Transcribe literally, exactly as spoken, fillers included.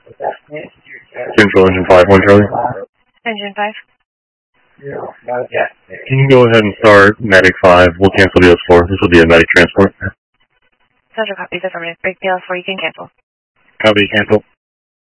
Central Engine five, one Charlie. Engine five. Can you go ahead and start Medic five? We'll cancel the O S four. This will be a Medic transport. Central copies affirmative. Break the L four, you can cancel. Copy, cancel.